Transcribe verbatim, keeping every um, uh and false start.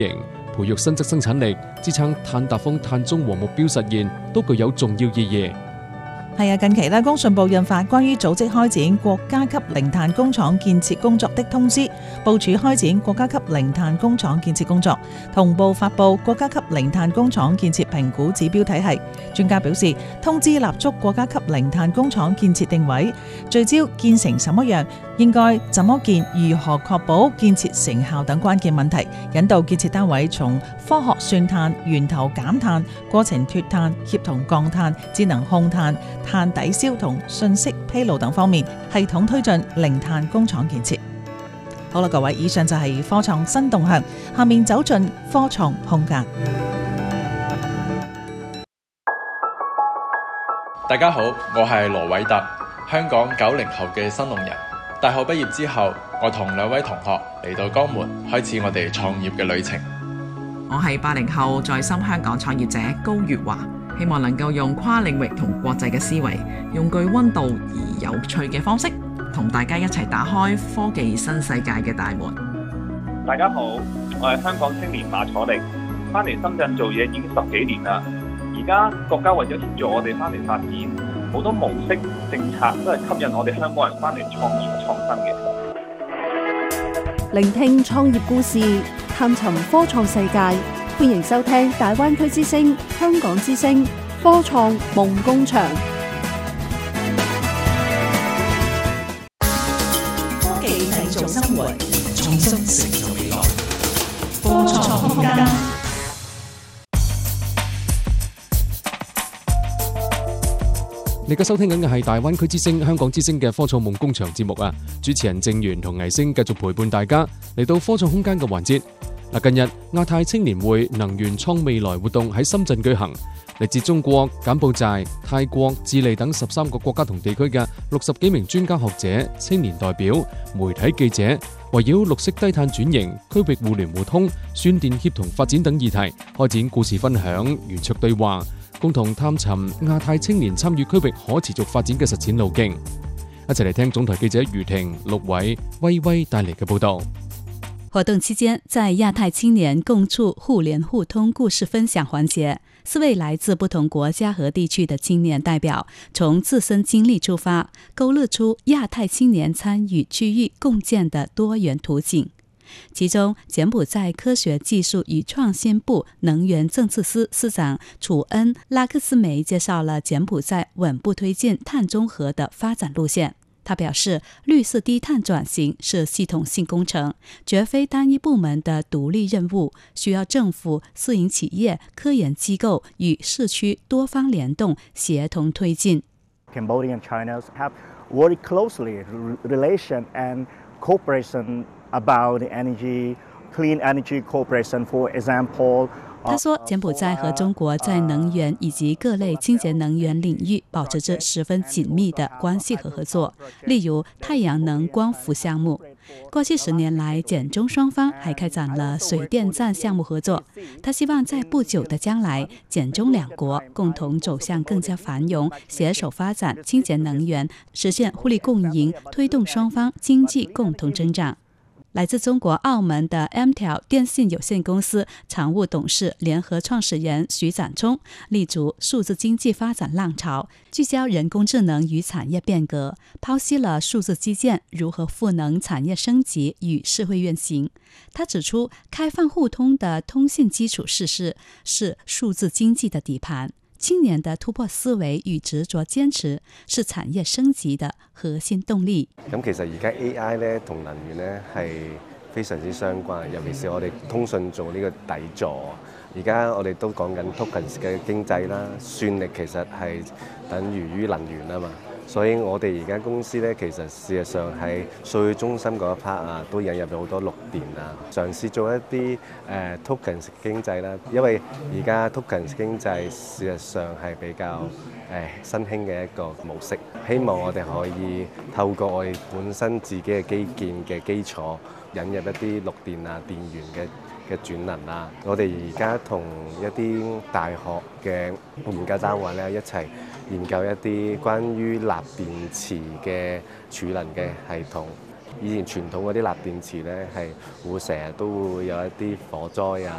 培育新質生產力，支撐碳達峰、碳中和目標實現，都具有重要意義。 係啊，近期咧，工信部印發關於組織開展國家級零碳工廠建設工作的通知，部署開展國家級零碳工廠建設工作，同步發布國家級零碳工廠建設評估指標體系。專家表示，通知立足國家級零碳工廠建設定位，聚焦建成什麼樣、應該怎麼建、如何確保建設成效等關鍵問題，引導建設單位從科學算碳、源頭減碳、過程脫碳、協同降碳、智能控碳、碳抵消同信息披露等方面，系統推進零碳工廠建設。好啦，各位，以上就係科創新動向，下面走進科創空間。 大家好，我係羅偉特，香港九零後嘅新農人。大學畢業之後，我同兩位同學嚟到江門，開始我哋創業嘅旅程。 我係八零後在深香港創業者高月華，希望能夠用跨領域同國際嘅思維，用具溫度而有趣嘅方式，同大家一齊打開科技新世界嘅大門。 大家好，我係香港青年馬楚力，翻嚟深圳做嘢已經十幾年啦。而家國家為咗協助我哋翻嚟發展，好多模式政策都係吸引我哋香港人翻嚟創業創新嘅。 聆聽創業故事，探尋科創世界，歡迎收聽大灣區之聲、香港之聲科創夢工場。 科技製造生活，創新成就未來。科創空間。 你而家收聽緊嘅係大灣區之聲、香港之聲嘅科創夢工場節目啊！主持人鄭源同魏星繼續陪伴大家嚟到科創空間嘅環節。嗱，近日亞太青年會能源創未來活動喺深圳舉行，嚟自中國、柬埔寨、泰國、智利等十三個國家同地區嘅六十幾名專家學者、青年代表、媒體記者，圍繞綠色低碳轉型、區域互聯互通、算電協同發展等議題，開展故事分享、圓桌對話，共同探尋亞太青年參與區域可持續發展嘅實踐路徑。一齊嚟聽總台記者余婷、陸偉、威威帶嚟嘅報道。 活動期間，在亞太青年共促互聯互通故事分享環節，四位來自不同國家和地區的青年代表，從自身經歷出發，勾勒出亞太青年參與區域共建的多元途徑。其中，柬埔寨科學技術與創新部能源政策司司長楚恩·拉克斯梅介紹了柬埔寨穩步推進碳中和的發展路線。他表示，綠色低碳轉型是系統性工程，絕非單一部門的獨立任務，需要政府、私營企業、科研機構與社區多方聯動，協同推進。 Cambodia and China have worked closely relation and cooperation about the energy, clean energy cooperation, for example. 他說，柬埔寨和中國在能源以及各類清潔能源領域保持着十分緊密的關係和合作，例如太陽能光伏項目。過去十年來，柬中雙方還開展了水電站項目合作。他希望在不久的將來，柬中兩國共同走向更加繁榮，攜手發展清潔能源，實現互利共贏，推動雙方經濟共同增長。來自中國澳門的 M 條電信有限公司常務董事、聯合創始人徐展聰立足數字經濟發展浪潮，聚焦人工智能與產業變革，剖析了數字基建如何賦能產業升級與社會運行。他指出，開放互通的通信基礎設施是數字經濟的底盤。青年的突破思維與執着堅持是產業升級的核心動力。 咁其實而家 A I 咧同能源咧係非常之相關，尤其是我哋通訊做呢個底座。而家我哋都講緊 tokens 嘅經濟啦，算力其實係等於於能源啊嘛。所以我哋而家公司咧，其實事實上喺數據中心嗰一 part 啊，都引入咗好多綠電啊，嘗試做一啲誒、呃、tokens 經濟啦。因為而家 tokens 經濟事實上係比較誒、呃、新興嘅一個模式，希望我哋可以透過我哋本身自己嘅基建嘅基礎，引入一啲綠電啊、電源嘅嘅轉能啊。我哋而家同一啲大學嘅研究單位咧一齊研究一啲關於鈉電池嘅儲能嘅系統。以前傳統嗰啲鈉電池咧係會成日都會有一啲火災啊，